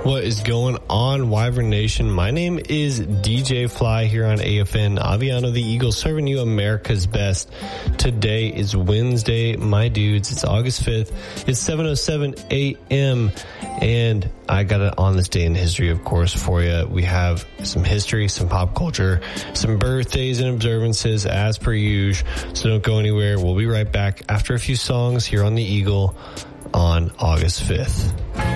What is going on, Wyvern Nation? My name is DJ Fly here on AFN Aviano the Eagle, serving you America's best. Today is Wednesday, my dudes. It's August 5th. It's 7:07 a.m. and I got it on this day in history, of course, for you. We have some history, some pop culture, some birthdays and observances as per usual. So don't go anywhere. We'll be right back after a few songs here on the Eagle on August 5th.